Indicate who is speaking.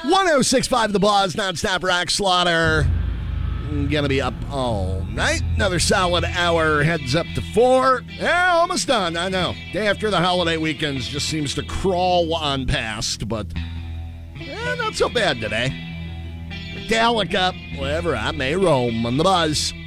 Speaker 1: 106.5 The Buzz, non-stop rock slaughter. Gonna be up all night. Another solid hour, heads up to 4. Yeah, almost done, I know. Day after the holiday weekends just seems to crawl on past, but not so bad today. Metallica, wherever I may roam on The Buzz.